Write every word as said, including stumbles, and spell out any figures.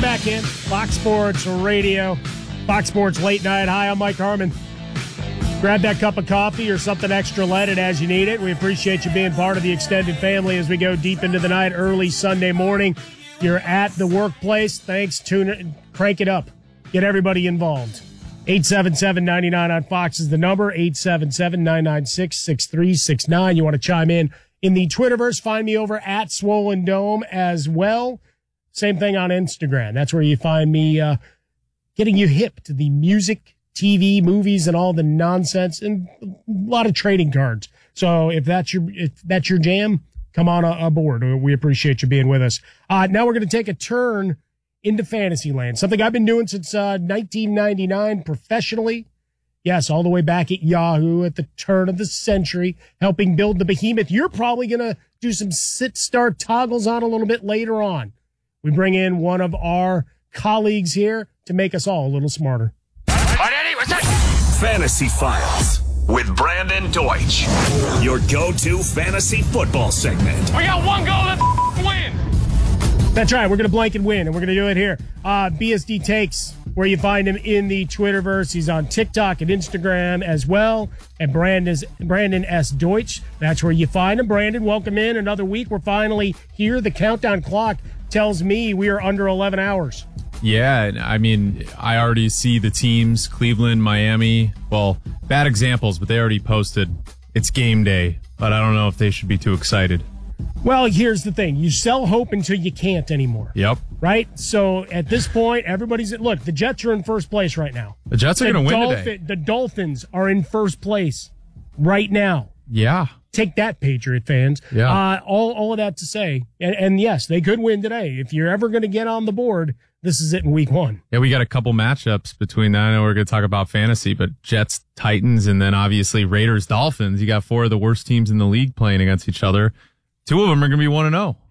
Welcome back in. Fox Sports Radio, Fox Sports Late Night. Hi, I'm Mike Harmon. Grab that cup of coffee or something extra leaded as you need it. We appreciate you being part of the extended family as we go deep into the night, early Sunday morning. You're at the workplace. Thanks. Tune it, crank it up. Get everybody involved. eight seven seven, nine nine on Fox is the number. eight seven seven, nine nine six, six three six nine. You want to chime in in the Twitterverse? Find me over at Swollen Dome as well. Same thing on Instagram. That's where you find me uh, getting you hip to the music, T V, movies, and all the nonsense, and a lot of trading cards. So if that's your if that's your jam, come on a- aboard. We appreciate you being with us. Uh, now we're going to take a turn into fantasy land, something I've been doing since uh, nineteen ninety-nine professionally. Yes, all the way back at Yahoo at the turn of the century, helping build the behemoth. You're probably going to do some sit-start toggles on a little bit later on. We bring in one of our colleagues here to make us all a little smarter. Fantasy Files with Brandon Deutsch, your go-to fantasy football segment. We got one goal, let's win. That's right. We're going to blank and win, and we're going to do it here. Uh, B S D Takes, where you find him in the Twitterverse. He's on TikTok and Instagram as well. And Brandon's, Brandon S. Deutsch. That's where you find him. Brandon, welcome in. Another week. We're finally here. The countdown clock tells me we are under eleven hours. Yeah, I mean, I already see the teams, Cleveland, Miami. Well, bad examples, but they already posted it's game day. But I don't know if they should be too excited. Well, here's the thing. You sell hope until you can't anymore. Yep. Right? So at this point, everybody's... Look, the Jets are in first place right now. The Jets are going to win Dolphin, today. The Dolphins are in first place right now. Yeah. Take that, Patriot fans. Yeah. Uh, all, all of that to say, and, and yes, they could win today. If you're ever going to get on the board, this is it in week one. Yeah, we got a couple matchups between that. I know we're going to talk about fantasy, but Jets, Titans, and then obviously Raiders, Dolphins. You got four of the worst teams in the league playing against each other. Two of them are going to be one and oh.